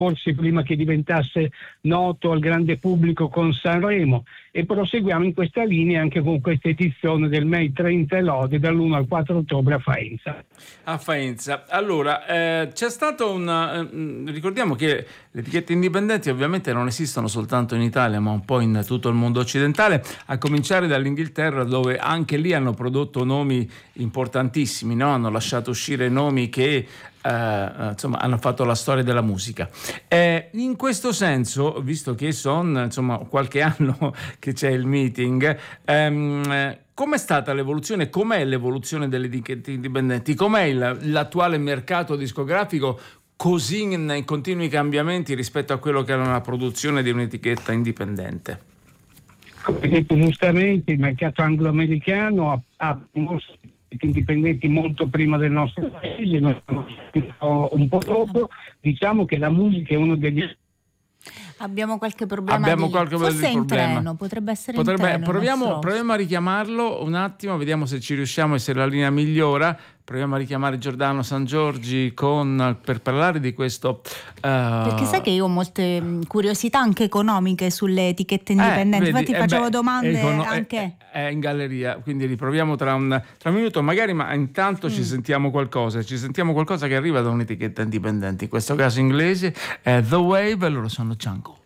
forse prima che diventasse noto al grande pubblico con Sanremo, e proseguiamo in questa linea anche con questa edizione del May 30 e Lode dall'1 al 4 ottobre a Faenza. A Faenza. Allora, c'è stato ricordiamo che le etichette indipendenti ovviamente non esistono soltanto in Italia, ma un po' in tutto il mondo occidentale, a cominciare dall'Inghilterra, dove anche lì hanno prodotto nomi importantissimi, no? Hanno lasciato uscire nomi che insomma hanno fatto la storia della musica. In questo senso, visto che sono insomma qualche anno che c'è il meeting, com'è stata l'evoluzione? Com'è l'evoluzione delle etichette indipendenti? Com'è l'attuale mercato discografico così in continui cambiamenti rispetto a quello che era una produzione di un'etichetta indipendente? Come detto giustamente, il mercato anglo-americano ha molti indipendenti molto prima del nostro paese, noi siamo un po' dopo. Diciamo che la musica è uno degli... Abbiamo qualche problema. Forse in treno, potrebbe essere in treno. Proviamo a richiamarlo un attimo, vediamo se ci riusciamo e se la linea migliora. Proviamo a richiamare Giordano Sangiorgi per parlare di questo. Perché sai che io ho molte curiosità anche economiche sulle etichette indipendenti. Infatti facevo domande anche. È in galleria, quindi riproviamo tra un minuto magari, ma intanto ci sentiamo qualcosa che arriva da un'etichetta indipendente, in questo caso inglese, The Wave, e loro sono Jungle.